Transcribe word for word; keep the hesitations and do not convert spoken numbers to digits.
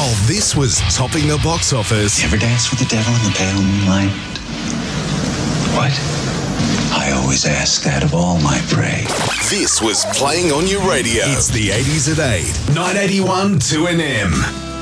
while this was topping the box office. You ever dance with the devil in the pale moonlight? What? I always ask that of all my prey. This was playing on your radio. It's the eighties at eight. nine eighty-one two N M.